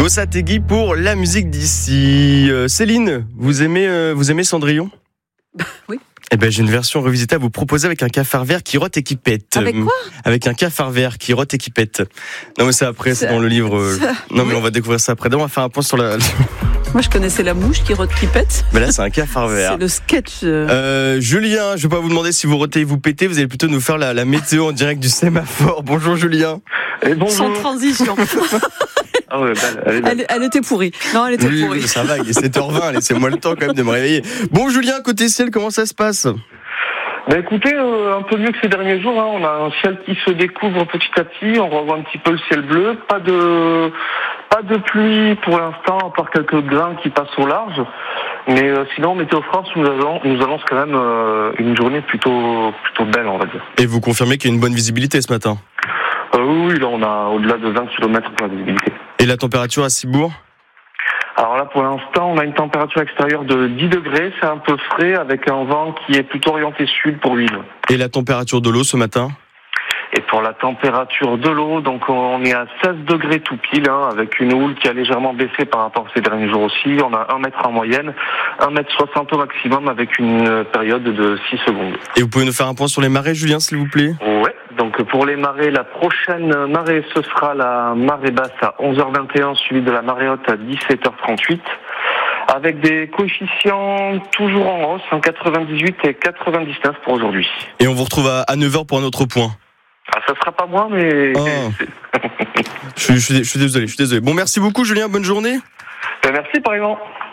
Losategui pour la musique d'ici. Céline, vous aimez Cendrillon ? Oui. Eh ben, j'ai une version revisitée à vous proposer avec un cafard vert qui rote et qui pète. Avec quoi ? Avec un cafard vert qui rote et qui pète. Non, mais c'est après, c'est dans le livre. Non, mais on va découvrir ça après. D'abord, on va faire un point sur la... Moi, je connaissais la mouche qui rote, qui pète. Mais là, c'est un cafard vert. C'est le sketch. Julien, je vais pas vous demander si vous rotez et vous pétez. Vous allez plutôt nous faire la météo en direct du sémaphore. Bonjour, Julien. Et bonjour. Sans transition. Ah ouais, Elle était pourrie. Non, elle était pourrie. Oui, ça va, il est 7h20, laissez-moi le temps quand même de me réveiller. Bon, Julien, côté ciel, comment ça se passe ? Bah écoutez, un peu mieux que ces derniers jours, hein. On a un ciel qui se découvre petit à petit, on revoit un petit peu le ciel bleu, pas de pluie pour l'instant, à part quelques grains qui passent au large. Mais sinon, Météo France nous annonce quand même une journée plutôt belle, on va dire. Et vous confirmez qu'il y a une bonne visibilité ce matin ? Oui, là on a au-delà de 20 km pour la visibilité. Et la température à Cibourg ? Alors là, pour l'instant, on a une température extérieure de 10 degrés, c'est un peu frais, avec un vent qui est plutôt orienté sud pour l'huile. Et la température de l'eau ce matin ? Et pour la température de l'eau, donc on est à 16 degrés tout pile, hein, avec une houle qui a légèrement baissé par rapport à ces derniers jours aussi. On a 1 mètre en moyenne, 1,60 m au maximum, avec une période de 6 secondes. Et vous pouvez nous faire un point sur les marées, Julien, s'il vous plaît ? Ouais, donc pour les marées, la prochaine marée, ce sera la marée basse à 11h21, suivie de la marée haute à 17h38. Avec des coefficients toujours en hausse, 98 et 99 pour aujourd'hui. Et on vous retrouve à 9h pour un autre point. Ah, ça sera pas moi, mais... Oh. je suis désolé. Bon, merci beaucoup, Julien, bonne journée. Merci, pareillement.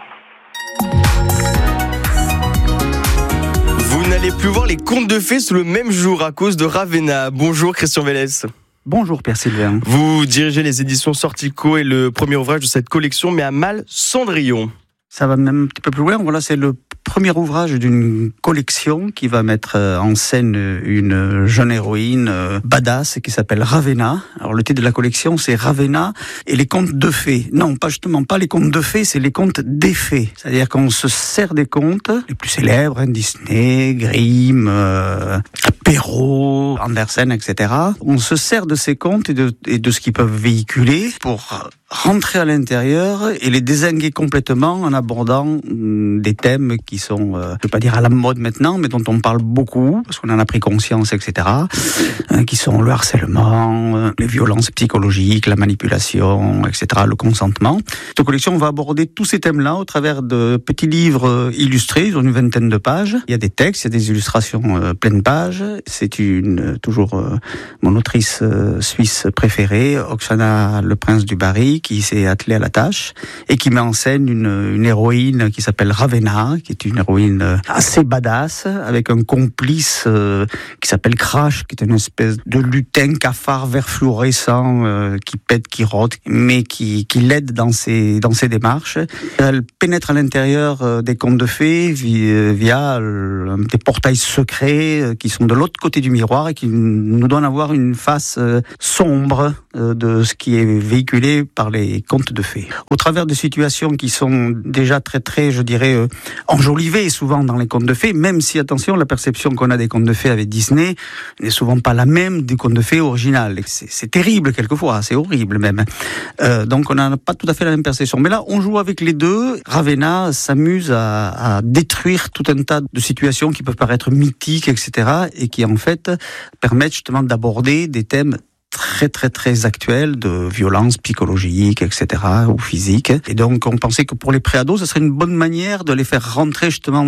Vous n'allez plus voir les contes de fées sous le même jour à cause de Ravenna. Bonjour, Christian Vélez. Bonjour Pierre Sylvain. Vous dirigez les éditions Sortico et le premier ouvrage de cette collection, mais à mal Cendrillon. Ça va même un petit peu plus loin. Voilà, c'est le premier ouvrage d'une collection qui va mettre en scène une jeune héroïne badass qui s'appelle Ravenna. Alors le titre de la collection, c'est Ravenna et les contes de fées. Non, pas les contes de fées, c'est les contes des fées. C'est-à-dire qu'on se sert des contes les plus célèbres, hein, Disney, Grimm, Perrault, Andersen, etc. On se sert de ces contes et de ce qu'ils peuvent véhiculer pour rentrer à l'intérieur et les dézinguer complètement en abordant des thèmes qui sont, je ne vais pas dire à la mode maintenant, mais dont on parle beaucoup, parce qu'on en a pris conscience, etc., qui sont le harcèlement, les violences psychologiques, la manipulation, etc., le consentement. Cette collection va aborder tous ces thèmes-là au travers de petits livres illustrés, ils ont une 20aine de pages. Il y a des textes, il y a des illustrations pleines pages. C'est toujours mon autrice suisse préférée, Oksana Le Prince du Barry, qui s'est attelée à la tâche et qui met en scène une héroïne qui s'appelle Ravenna, qui est une héroïne assez badass, avec un complice qui s'appelle Crash, qui est une espèce de lutin cafard vert fluorescent qui pète, qui rote, mais qui l'aide dans ses démarches. Elle pénètre à l'intérieur des contes de fées via des portails secrets qui sont de l'autre côté du miroir et qui nous donnent à voir une face sombre de ce qui est véhiculé par les contes de fées. Au travers de situations qui sont déjà très, je dirais, enjolivées souvent dans les contes de fées, même si, attention, la perception qu'on a des contes de fées avec Disney n'est souvent pas la même du conte de fées original. C'est terrible quelquefois, c'est horrible même. Donc on n'a pas tout à fait la même perception. Mais là, on joue avec les deux. Ravenna s'amuse à détruire tout un tas de situations qui peuvent paraître mythiques, etc., et qui en fait permettent justement d'aborder des thèmes très actuel de violence psychologique, etc., ou physique. Et donc, on pensait que pour les préados, ce serait une bonne manière de les faire rentrer justement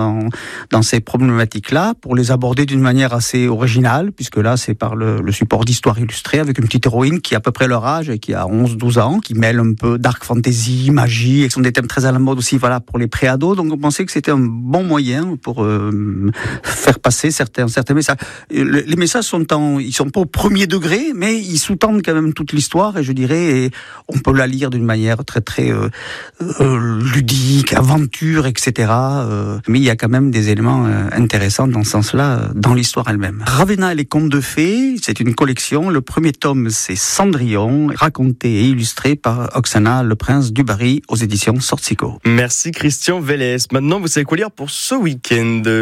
dans ces problématiques-là, pour les aborder d'une manière assez originale, puisque là, c'est par le support d'histoire illustrée, avec une petite héroïne qui a à peu près leur âge et qui a 11-12 ans, qui mêle un peu dark fantasy, magie, et qui sont des thèmes très à la mode aussi, voilà, pour les préados. Donc, on pensait que c'était un bon moyen pour faire passer certains messages. Les messages ils sont pas au premier degré, mais ils sous-tendent quand même toute l'histoire, et je dirais, et on peut la lire d'une manière très ludique, aventure, etc. Mais il y a quand même des éléments intéressants dans ce sens-là, dans l'histoire elle-même. Ravenna et les contes de fées, c'est une collection. Le premier tome, c'est Cendrillon, raconté et illustré par Oksana Le Prince du Barry, aux éditions Sortico. Merci Christian Vélez. Maintenant, vous savez quoi lire pour ce week-end ?